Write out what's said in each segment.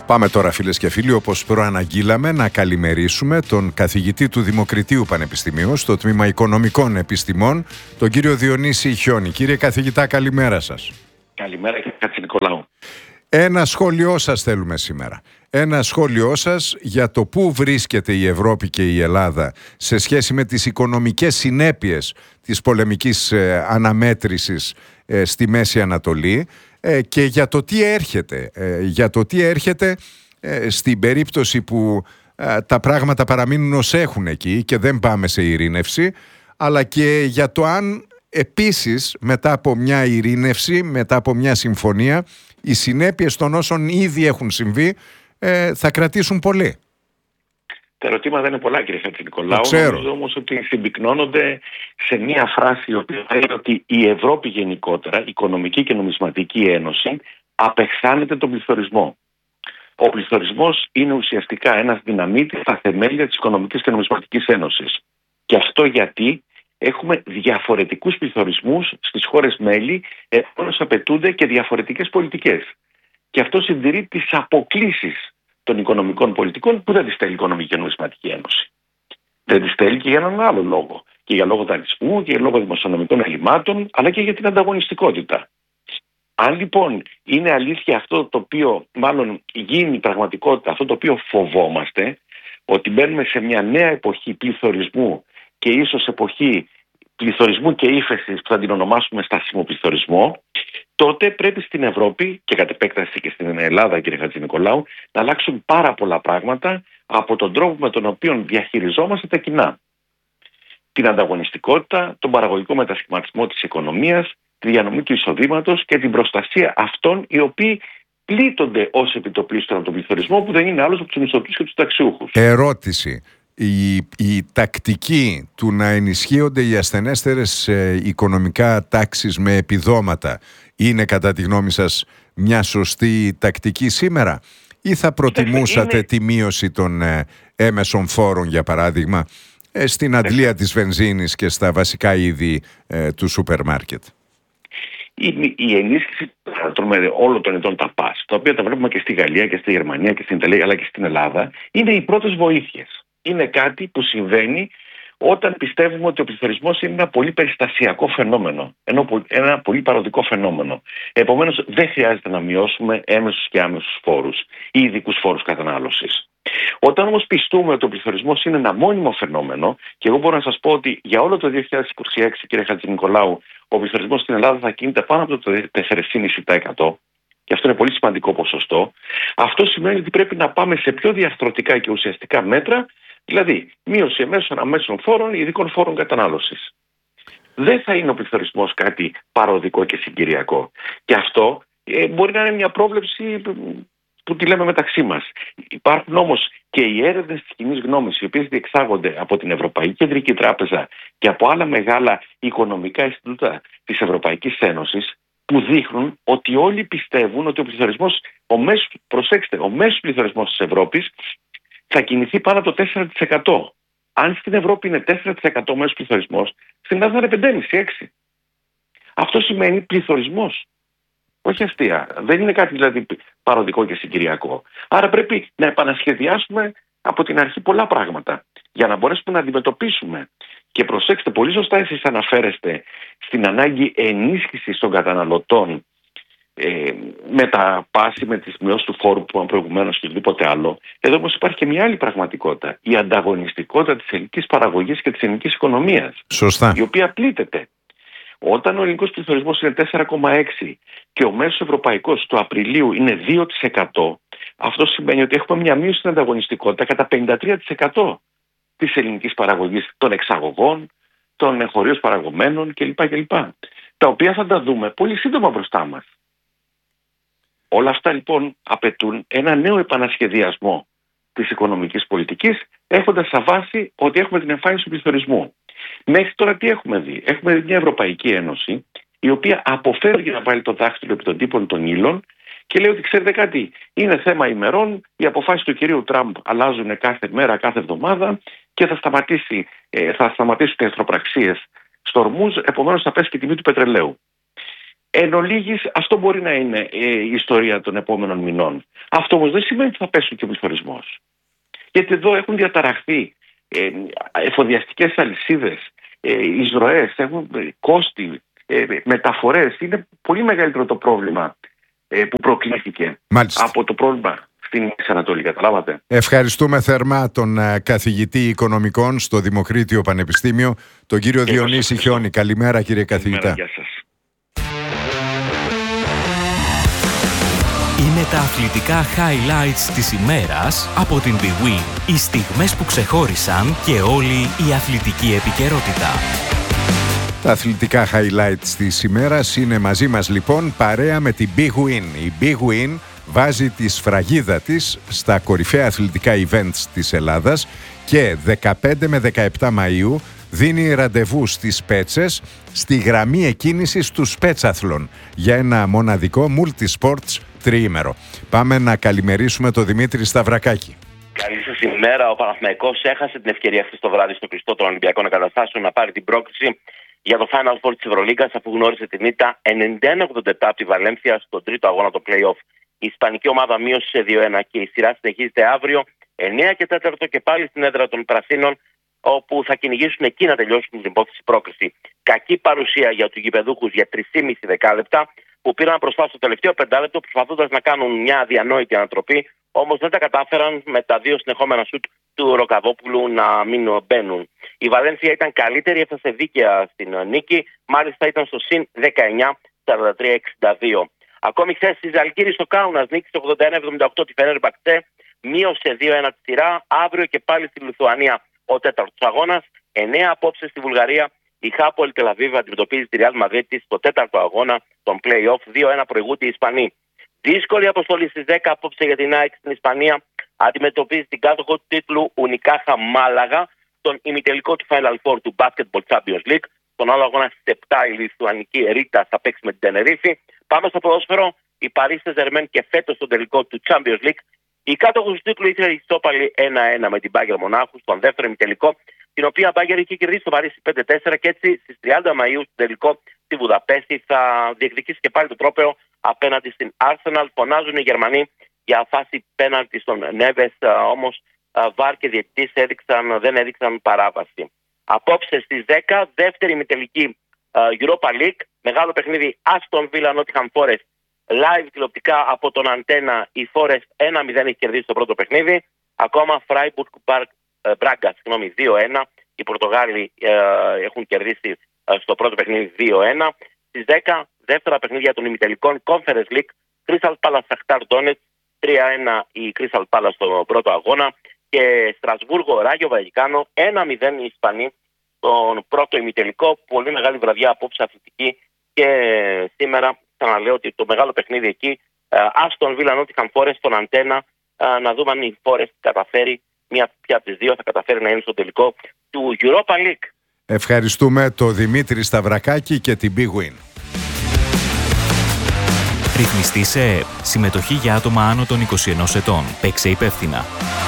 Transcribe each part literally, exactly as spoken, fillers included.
Πάμε τώρα, φίλες και φίλοι, όπως προαναγγείλαμε, να καλημερίσουμε τον καθηγητή του Δημοκριτείου Πανεπιστημίου στο Τμήμα Οικονομικών Επιστημών, τον κύριο Διονύση Χιόνη. Κύριε καθηγητά, καλημέρα σας. Καλημέρα, κύριε Χατζηνικολάου. Ένα σχόλιο σας θέλουμε σήμερα. Ένα σχόλιο σας για το πού βρίσκεται η Ευρώπη και η Ελλάδα σε σχέση με τις οικονομικές συνέπειες της πολεμικής ε, αναμέτρησης ε, στη Μέση Ανατολή ε, και για το τι έρχεται, ε, για το τι έρχεται ε, στην περίπτωση που ε, τα πράγματα παραμείνουν ως έχουν εκεί και δεν πάμε σε ειρήνευση, αλλά και για το αν επίσης μετά από μια ειρήνευση, μετά από μια συμφωνία, οι συνέπειες των όσων ήδη έχουν συμβεί ε, θα κρατήσουν πολύ. Τα ερωτήματα είναι πολλά, κύριε Χατζηνικολάου. Νομίζω όμως ότι συμπυκνώνονται σε μία φράση η οποία λέει ότι η Ευρώπη γενικότερα, η Οικονομική και Νομισματική Ένωση, απεχθάνεται τον πληθωρισμό. Ο πληθωρισμός είναι ουσιαστικά ένας δυναμίτης στα θεμέλια της Οικονομικής και Νομισματικής Ένωσης. Και αυτό γιατί έχουμε διαφορετικούς πληθωρισμούς στις χώρες μέλη, επομένως απαιτούνται και διαφορετικές πολιτικές. Και αυτό συντηρεί τις αποκλίσεις των οικονομικών πολιτικών που δεν τις στέλνει η Οικονομική και Νομισματική Ένωση. Δεν τις στέλνει και για έναν άλλο λόγο. Και για λόγο δανεισμού και για λόγο δημοσιονομικών ελλημάτων, αλλά και για την ανταγωνιστικότητα. Αν λοιπόν είναι αλήθεια αυτό το οποίο, μάλλον γίνει πραγματικότητα, αυτό το οποίο φοβόμαστε, ότι μπαίνουμε σε μια νέα εποχή πληθωρισμού και ίσως εποχή πληθωρισμού και ύφεσης που θα την ονομάσουμε στάσιμο πληθωρισμό, τότε πρέπει στην Ευρώπη και κατ' επέκταση και στην Ελλάδα, κύριε Χατζηνικολάου, να αλλάξουν πάρα πολλά πράγματα από τον τρόπο με τον οποίο διαχειριζόμαστε τα κοινά. Την ανταγωνιστικότητα, τον παραγωγικό μετασχηματισμό της οικονομίας, τη διανομή του εισοδήματος και την προστασία αυτών οι οποίοι πλήττονται ως επιτοπλίστων από τον πληθωρισμό, που δεν είναι άλλος από τους μισθωτούς και τους ταξιούχους. Ερώτηση. Η, η τακτική του να ενισχύονται οι ασθενέστερες ε, οικονομικά τάξεις με επιδόματα είναι κατά τη γνώμη σας μια σωστή τακτική σήμερα, ή θα προτιμούσατε είναι... τη μείωση των ε, έμεσων φόρων, για παράδειγμα, ε, στην αντλία της βενζίνης και στα βασικά είδη ε, του σούπερ μάρκετ? Η, η ενίσχυση όλων των ειδών τα πας, τα οποία τα βλέπουμε και στη Γαλλία και στη Γερμανία και στην Ιταλία αλλά και στην Ελλάδα, είναι οι πρώτες βοήθειες. Είναι κάτι που συμβαίνει όταν πιστεύουμε ότι ο πληθωρισμός είναι ένα πολύ περιστασιακό φαινόμενο, ένα πολύ παροδικό φαινόμενο. Επομένως, δεν χρειάζεται να μειώσουμε έμεσους και άμεσους φόρους ή ειδικούς φόρους κατανάλωσης. Όταν όμως πιστούμε ότι ο πληθωρισμός είναι ένα μόνιμο φαινόμενο, και εγώ μπορώ να σας πω ότι για όλο το δύο χιλιάδες είκοσι έξι, κύριε Χατζηνικολάου, ο πληθωρισμός στην Ελλάδα θα κινείται πάνω από το τέσσερα κόμμα πέντε τοις εκατό. Και αυτό είναι πολύ σημαντικό ποσοστό. Αυτό σημαίνει ότι πρέπει να πάμε σε πιο διαρθρωτικά και ουσιαστικά μέτρα, δηλαδή μείωση εμέσων αμέσων φόρων, ειδικών φόρων κατανάλωσης. Δεν θα είναι ο πληθωρισμός κάτι παροδικό και συγκυριακό. Και αυτό ε, μπορεί να είναι μια πρόβλεψη που τη λέμε μεταξύ μας. Υπάρχουν όμως και οι έρευνες της κοινής γνώμης, οι οποίες διεξάγονται από την Ευρωπαϊκή Κεντρική Τράπεζα και από άλλα μεγάλα οικονομικά Ινστιτούτα της Ευρωπαϊκής Ένωσης, που δείχνουν ότι όλοι πιστεύουν ότι ο πληθωρισμός, ο μέσος, προσέξτε, ο μέσος πληθωρισμός της Ευρώπης θα κινηθεί πάνω από το τέσσερα τοις εκατό. Αν στην Ευρώπη είναι τέσσερα τοις εκατό μέσος πληθωρισμός, στην Ελλάδα είναι πέντε κόμμα πέντε με έξι. Αυτό σημαίνει πληθωρισμός. Όχι αστεία. Δεν είναι κάτι δηλαδή παροδικό και συγκυριακό. Άρα πρέπει να επανασχεδιάσουμε από την αρχή πολλά πράγματα για να μπορέσουμε να αντιμετωπίσουμε. Και προσέξτε, πολύ σωστά εσείς αναφέρεστε στην ανάγκη ενίσχυσης των καταναλωτών ε, με τα πάση, με τις μειώσεις του φόρου που είπαμε προηγουμένως και οτιδήποτε άλλο. Εδώ όμως υπάρχει και μια άλλη πραγματικότητα. Η ανταγωνιστικότητα της ελληνικής παραγωγής και της ελληνικής οικονομίας. Σωστά. Η οποία πλήττεται. Όταν ο ελληνικός πληθωρισμός είναι τέσσερα κόμμα έξι και ο μέσος ευρωπαϊκός του Απριλίου είναι δύο τοις εκατό, αυτό σημαίνει ότι έχουμε μια μείωση στην ανταγωνιστικότητα κατά πενήντα τρία τοις εκατό της ελληνικής παραγωγής, των εξαγωγών, των εγχωρίως παραγωμένων κλπ. κλπ. Τα οποία θα τα δούμε πολύ σύντομα μπροστά μας. Όλα αυτά λοιπόν απαιτούν ένα νέο επανασχεδιασμό της οικονομικής πολιτικής, έχοντας σαν βάση ότι έχουμε την εμφάνιση του πληθωρισμού. Μέχρι τώρα τι έχουμε δει? Έχουμε δει μια Ευρωπαϊκή Ένωση η οποία αποφεύγει να βάλει το δάχτυλο επί των τύπων των ύλων και λέει ότι ξέρετε κάτι, είναι θέμα ημερών, οι αποφάσεις του κυρίου Τραμπ αλλάζουν κάθε μέρα, κάθε εβδομάδα και θα, σταματήσει, θα σταματήσουν οι εχθροπραξίες στο Ορμούζ, επομένως θα πέσει και η τιμή του πετρελαίου. Εν ολίγης, αυτό μπορεί να είναι ε, η ιστορία των επόμενων μηνών. Αυτό όμως δεν σημαίνει ότι θα πέσουν και ο πληθωρισμός. Γιατί εδώ έχουν διαταραχθεί ε, εφοδιαστικές αλυσίδες, ε, εισρωές, έχουν ε, κόστη, ε, μεταφορές. Είναι πολύ μεγαλύτερο το πρόβλημα ε, που προκλήθηκε Μάλιστα. από το πρόβλημα στην Μέση Ανατολή, καταλάβατε. Ευχαριστούμε θερμά τον uh, καθηγητή οικονομικών στο Δημοκρίτιο Πανεπιστήμιο, τον κύριο Και Διονύση Χιόνη. Καλημέρα, κύριε καθηγητά. Καλημέρα, γεια σας. Είναι τα αθλητικά highlights της ημέρας από την bwin. Οι στιγμές που ξεχώρισαν και όλη η αθλητική επικαιρότητα. Τα αθλητικά highlights της ημέρας είναι μαζί μας λοιπόν παρέα με την bwin. Η bwin βάζει τη σφραγίδα της στα κορυφαία αθλητικά events της Ελλάδας και δεκαπέντε με δεκαεπτά Μαΐου δίνει ραντεβού στις Πέτσες στη γραμμή εκκίνησης του Σπέτσαθλων για ένα μοναδικό multi-sports τριήμερο. Πάμε να καλημερίσουμε τον Δημήτρη Σταυρακάκη. Καλή σας ημέρα. Ο Παναθηναϊκός έχασε την ευκαιρία χθες το βράδυ στο κλειστό των Ολυμπιακών Εγκαταστάσεων να πάρει την πρόκριση για το Final Four της Ευρωλίγκας, αφού γνώρισε την ήττα ενενήντα ένα ογδόντα επτά από τη Βαλένθια στον τρίτο αγώνα το play-off. Η ισπανική ομάδα μείωσε σε δύο ένα και η σειρά συνεχίζεται αύριο εννιά και τέσσερα και πάλι στην έδρα των Πρασίνων, όπου θα κυνηγήσουν εκεί να τελειώσουν την υπόθεση πρόκριση. Κακή παρουσία για τους γηπεδούχους για τρία και μισό δεκάλεπτα, που πήραν μπροστά στο τελευταίο πεντάλεπτο προσπαθώντας να κάνουν μια αδιανόητη ανατροπή, όμως δεν τα κατάφεραν με τα δύο συνεχόμενα σουτ του Ροκαβόπουλου να μην μπαίνουν. Η Βαλένθια ήταν καλύτερη, έφτασε δίκαια στην νίκη, μάλιστα ήταν στο συν δεκαεννιά σαράντα τρία εξήντα δύο. Ακόμη χθες η Ζαλγκύρη στο Κάουνας νίκησε ογδόντα ένα εβδομήντα οκτώ τη Φενέρμπαχτσε, μείωσε δύο ένα τη σειρά. Αύριο και πάλι στη Λιθουανία ο τέταρτος αγώνας. εννέα απόψε στη Βουλγαρία. Η Χάπολ Τελαβίβ αντιμετωπίζει τη Ρεάλ Μαδρίτη στο τέταρτο αγώνα των play-off. δύο ένα προηγούνται οι Ισπανοί. Δύσκολη αποστολή στις δέκα απόψε για την ΑΕΚ στην Ισπανία. Αντιμετωπίζει την κάτοχο του τίτλου Ουνικάχα Μάλαγα, τον ημιτελικό του Final Four του Basketball Champions League. Στον άλλο αγώνα στις επτά η Λιθουανική Ρίτα θα παίξει με την Τενερίφη. Πάμε στο ποδόσφαιρο. Η Paris Saint-Germain και φέτος στον τελικό του Champions League. Η κάτοχος του τίτλου ήθελε ισόπαλη ένα ένα με την Bayern Μονάχου στον δεύτερο ημιτελικό, την οποία Bayern είχε κερδίσει στο Παρίσι πέντε τέσσερα και έτσι στις τριάντα Μαΐου στον τελικό στη Βουδαπέστη θα διεκδικήσει και πάλι το τρόπαιο απέναντι στην Arsenal. Φωνάζουν οι Γερμανοί για φάση πέναλτι στον Νέβες, όμως βαρ και διαιτητής έδειξαν, δεν έδειξαν παράβαση. Απόψε στις δέκα, δεύτερη ημιτελική Europa League, μεγάλο παιχνίδι Aston Villa Nottingham Forest. Live τηλεοπτικά από τον Αντένα, η Forest ένα μηδέν έχει κερδίσει το πρώτο παιχνίδι. Ακόμα Freiburg Braga, συγγνώμη, δύο ένα. Οι Πορτογάλοι ε, έχουν κερδίσει ε, στο πρώτο παιχνίδι δύο ένα. Στις δέκα, δεύτερα παιχνίδια των ημιτελικών Conference League, Crystal Palace Shakhtar Donetsk, τρία ένα η Crystal Palace στο πρώτο αγώνα και Στρασβούργο Ράγιο Βαγικάνο, ένα μηδέν οι Ισπανοί στον πρώτο ημιτελικό. Πολύ μεγάλη βραδιά απόψε αθλητική και σήμερα ξαναλέω ότι το μεγάλο παιχνίδι εκεί, Aston Villa Nottingham Forest στον Αντένα, να δούμε αν η Forest καταφέρει, μία πια από τις δύο θα καταφέρει να είναι στο τελικό του Europa League. Ευχαριστούμε τον Δημήτρη Σταυρακάκη και την bwin. Ρυθμιστή σε ΕΕΠ. Συμμετοχή για άτομα άνω των είκοσι ενός ετών. Παίξε υπεύθυνα.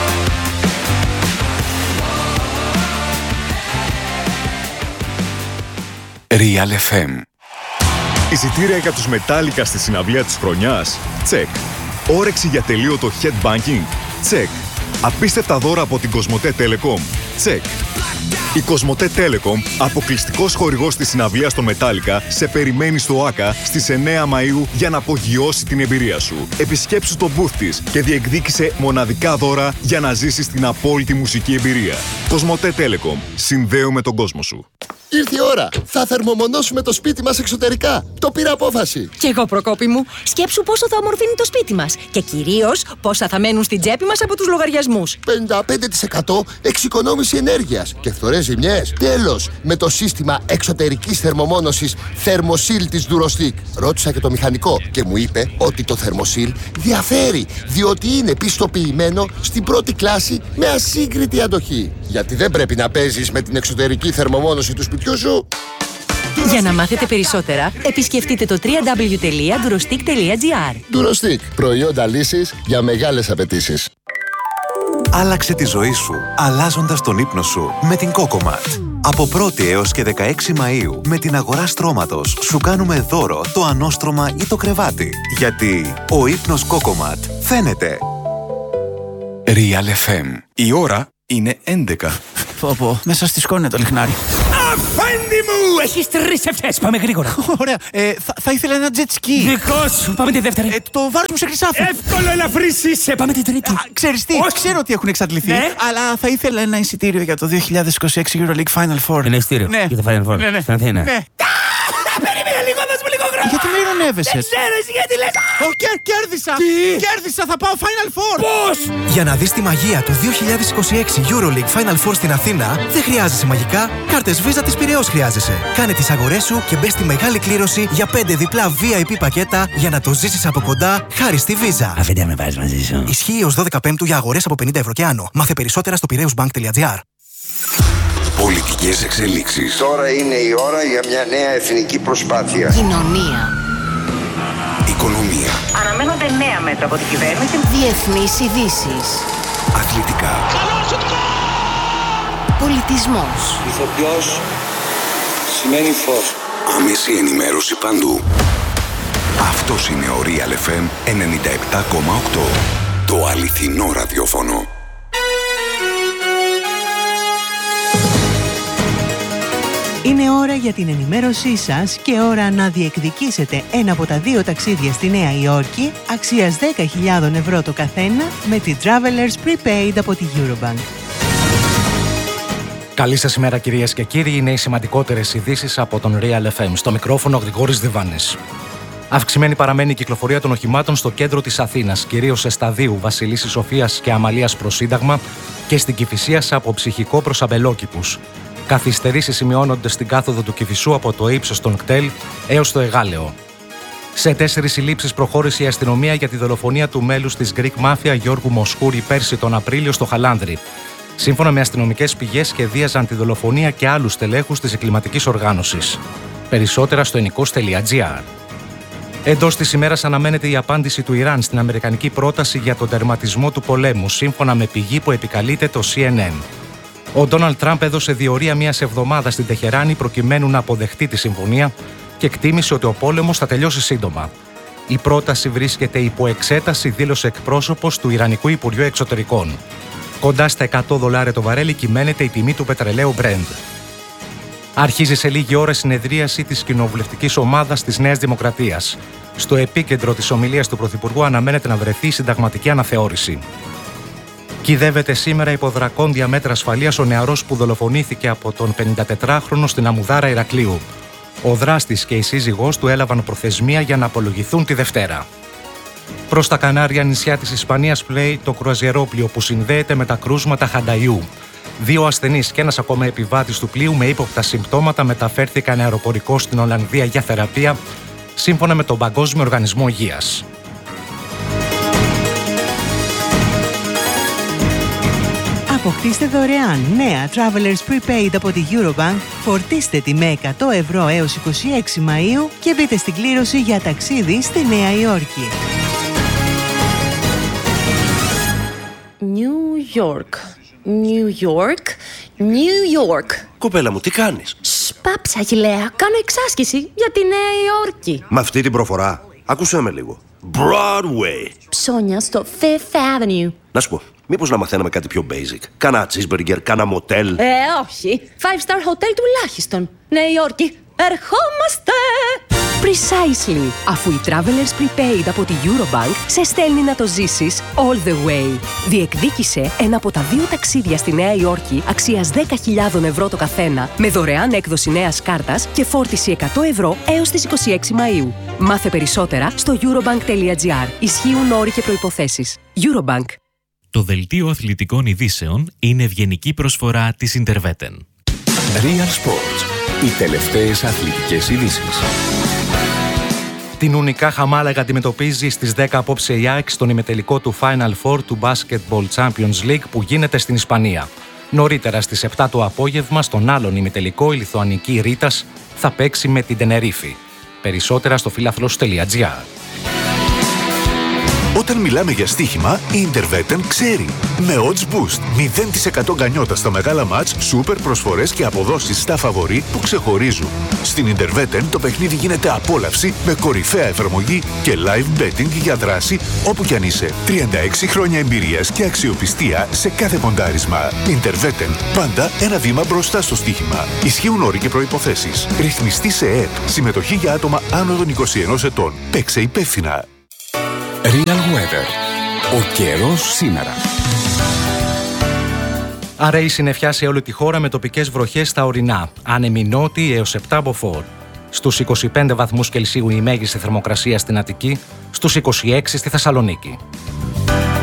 Real εφ εμ. Εισιτήρια για τους Metallica στη συναυλία της χρονιάς? Τσεκ. Όρεξη για τελείωτο headbanking? Τσεκ. Απίστευτα δώρα από την Κοσμοτέ Telecom? Τσεκ. Η Κοσμοτέ Telecom, αποκλειστικός χορηγός της συναυλίας των Metallica, σε περιμένει στο ΆΚΑ στις εννέα Μαΐου για να απογειώσει την εμπειρία σου. Επισκέψου το booth της και διεκδίκησε μοναδικά δώρα για να ζήσεις την απόλυτη μουσική εμπειρία. Κοσμοτέ Telecom. Συνδέουμε τον κόσμο σου. Ήρθε η ώρα! Θα θερμομονώσουμε το σπίτι μας εξωτερικά. Το πήρα απόφαση. Κι εγώ, Προκόπη μου. Σκέψου πόσο θα ομορφύνει το σπίτι μας. Και κυρίως πόσα θα μένουν στην τσέπη μας από τους λογαριασμούς. πενήντα πέντε τοις εκατό εξοικονόμηση ενέργειας και φθορές ζημιές. Τέλος! Με το σύστημα εξωτερικής θερμομόνωσης Thermosil της Durostic. Ρώτησα και το μηχανικό και μου είπε ότι το Thermosil διαφέρει, διότι είναι πιστοποιημένο στην πρώτη κλάση με ασύγκριτη αντοχή. Γιατί δεν πρέπει να παίζεις με την εξωτερική θερμομόνωση του σπιτιού σου. Για να μάθετε περισσότερα, επισκεφτείτε το double-u double-u double-u τελεία durostic τελεία gr. Durostic. Προϊόντα λύσης για μεγάλες απαιτήσεις. Άλλαξε τη ζωή σου, αλλάζοντας τον ύπνο σου με την Cocomat. Από πρώτη έως και δεκαέξι Μαΐου, με την αγορά στρώματος, σου κάνουμε δώρο το ανώστρωμα ή το κρεβάτι. Γιατί ο ύπνος Cocomat φαίνεται. Real εφ εμ. Η ώρα είναι έντεκα. Πω πω, μέσα στη σκόνη είναι το λιχνάρι. Αφέντη μου! Έχεις τρεις ευτές, πάμε γρήγορα. Ωραία, ε, θα, θα ήθελα ένα jet ski. Δικό σου, πάμε τη δεύτερη. Ε, το βάρος μου σε χρυσάφι. Εύκολο, ελαφρύς είσαι, πάμε την τρίτη. Α, ξέρεις τι, Όχι. ξέρω ότι έχουν εξαντληθεί, Ναι. αλλά θα ήθελα ένα εισιτήριο για το δύο χιλιάδες είκοσι έξι EuroLeague Final Four. Ένα εισιτήριο Ναι. για το Final Four, Ναι, ναι. στην Αθήνα. Ναι. Περίμενε λίγο, δώσ' μου λίγο χρόνο. Γιατί με ειρωνεύεσαι? Δεν ξέρω εσύ γιατί λες. Ω, κέρ- κέρδισα! Τι? Κέρδισα, θα πάω Final Four! Πώς? Για να δεις τη μαγεία του δύο χιλιάδες είκοσι έξι EuroLeague Final Four στην Αθήνα, δεν χρειάζεσαι μαγικά, κάρτες Visa της Πειραιώς χρειάζεσαι. Κάνε τις αγορές σου και μπες στη μεγάλη κλήρωση για πέντε διπλά βι άι πι πακέτα για να το ζήσεις από κοντά χάρη στη Visa. Αφέντη, με βάζεις μαζί σου. Ισχύει ως δώδεκα Πέμπτου για αγορές από πενήντα ευρώ και άνω. Μάθε περισσότερα στο πειραιούσbank.gr. Πολιτικές εξελίξεις. Τώρα είναι η ώρα για μια νέα εθνική προσπάθεια. Κοινωνία. Οικονομία. Αναμένονται νέα μέτρα από την κυβέρνηση. Διεθνείς ειδήσεις. Αθλητικά. Πολιτισμός. Ηθοποιός σημαίνει φως. Άμεση ενημέρωση παντού. Αυτός είναι ο Real εφ εμ ενενήντα επτά κόμμα οκτώ. Το αληθινό ραδιόφωνο. Είναι ώρα για την ενημέρωσή σας και ώρα να διεκδικήσετε ένα από τα δύο ταξίδια στη Νέα Υόρκη αξίας δέκα χιλιάδες ευρώ το καθένα με τη Travelers Prepaid από τη Eurobank. Καλή σας ημέρα κυρίες και κύριοι, είναι οι σημαντικότερες ειδήσεις από τον Real εφ εμ. Στο μικρόφωνο ο Γρηγόρης Διβάνης. Αυξημένη παραμένει η κυκλοφορία των οχημάτων στο κέντρο της Αθήνας, κυρίως σε Σταδίου, Βασιλίσσης Σοφίας και Αμαλίας προς Σύνταγμα και στην Κηφισίας από Ψυχικό προς Αμπελόκηπους. Καθυστερήσεις σημειώνονται στην κάθοδο του Κηφισού από το ύψος των κτέλ έως το Εγάλεο. Σε τέσσερις συλλήψεις προχώρησε η αστυνομία για τη δολοφονία του μέλους της Greek Mafia Γιώργου Μοσχούρη πέρσι τον Απρίλιο στο Χαλάνδρι. Σύμφωνα με αστυνομικές πηγές, σχεδίαζαν τη δολοφονία και άλλους στελέχους της εγκληματικής οργάνωσης. Περισσότερα στο ενικός τελεία τζι άρ. Εντός της ημέρας αναμένεται η απάντηση του Ιράν στην αμερικανική πρόταση για τον τερματισμό του πολέμου, σύμφωνα με πηγή που επικαλείται το σι εν εν. Ο Ντόναλντ Τραμπ έδωσε διορία μιας εβδομάδας στην Τεχεράνη προκειμένου να αποδεχτεί τη συμφωνία και εκτίμησε ότι ο πόλεμος θα τελειώσει σύντομα. Η πρόταση βρίσκεται υπό εξέταση, δήλωσε εκπρόσωπος του Ιρανικού Υπουργείου Εξωτερικών. Κοντά στα εκατό δολάρια το βαρέλι κυμαίνεται η τιμή του πετρελαίου Brent. Αρχίζει σε λίγη ώρα συνεδρίαση της κοινοβουλευτικής ομάδας της Νέας Δημοκρατίας. Στο επίκεντρο της ομιλίας του Πρωθυπουργού αναμένεται να βρεθεί η συνταγματική αναθεώρηση. Κυδεύεται σήμερα υπό δρακόντια μέτρα ασφαλείας ο νεαρός που δολοφονήθηκε από τον πενηντατετράχρονο στην Αμουδάρα Ηρακλείου. Ο δράστης και η σύζυγός του έλαβαν προθεσμία για να απολογηθούν τη Δευτέρα. Προς τα Κανάρια νησιά της Ισπανίας πλέει το κρουαζιερόπλοιο που συνδέεται με τα κρούσματα Χανταϊού. Δύο ασθενείς και ένας ακόμα επιβάτης του πλοίου με ύποπτα συμπτώματα μεταφέρθηκαν αεροπορικώς στην Ολλανδία για θεραπεία, σύμφωνα με τον Παγκόσμιο Οργανισμό Υγείας. Αποκτήστε δωρεάν νέα Travelers Prepaid από τη Eurobank, φορτίστε τη με εκατό ευρώ έως είκοσι έξι Μαΐου και μπείτε στην κλήρωση για ταξίδι στη Νέα Υόρκη. New York. New York. New York. Κοπέλα μου, τι κάνεις? Σπάψα, Αγιλέα. Κάνω εξάσκηση για τη Νέα Υόρκη. Με αυτή την προφορά, άκουσέ με λίγο. Broadway. Ψώνια στο Fifth Avenue. Να σου πω, μήπως να μαθαίναμε κάτι πιο basic? Κάνα cheeseburger, κάνα μοτέλ. Ε, όχι. Five star hotel τουλάχιστον. Νέα Υόρκη. Ερχόμαστε! Precisely. Αφού η Travelers Prepaid από τη Eurobank σε στέλνει να το ζήσεις all the way. Διεκδίκησε ένα από τα δύο ταξίδια στη Νέα Υόρκη αξίας δέκα χιλιάδες ευρώ το καθένα με δωρεάν έκδοση νέας κάρτας και φόρτιση εκατό ευρώ έως τις είκοσι έξι Μαΐου. Μάθε περισσότερα στο eurobank.gr. Ισχύουν όροι και προϋποθέσεις. Eurobank. Το δελτίο αθλητικών ειδήσεων είναι ευγενική προσφορά της Interveten. Real Sports. Οι τελευταίες αθλητικές ειδήσεις. Την Ουνικάχα Μάλαγα αντιμετωπίζει στις δέκα απόψε η ΑΕΚ στον ημιτελικό του Final Four του Basketball Champions League που γίνεται στην Ισπανία. Νωρίτερα στις επτά το απόγευμα στον άλλον ημιτελικό η Λιθουανική Ρίτας θα παίξει με την Τενερίφη. Περισσότερα στο φιλαθλός τελεία τζι άρ. Όταν μιλάμε για στοίχημα, η Interveten ξέρει. Με odds boost, μηδέν τοις εκατό γκανιότα στα μεγάλα μάτς, σούπερ προσφορές και αποδόσεις στα φαβορί που ξεχωρίζουν. Στην Interveten το παιχνίδι γίνεται απόλαυση με κορυφαία εφαρμογή και live betting για δράση όπου κι αν είσαι. τριάντα έξι χρόνια εμπειρίας και αξιοπιστία σε κάθε ποντάρισμα. Interveten, πάντα ένα βήμα μπροστά στο στοίχημα. Ισχύουν όροι και προϋποθέσεις. Ρυθμιστή σε ΕΕΠ. Συμμετοχή για άτομα άνω των είκοσι ενός ετών. Παίξε υπεύθυνα. Real Weather. Ο καιρός σήμερα. Αραιή συννεφιά σε όλη τη χώρα με τοπικές βροχές στα ορεινά. Άνεμη νότιοι έως επτά μποφόρ. Στους είκοσι πέντε βαθμούς Κελσίου η μέγιστη θερμοκρασία στην Αττική, στους είκοσι έξι στη Θεσσαλονίκη.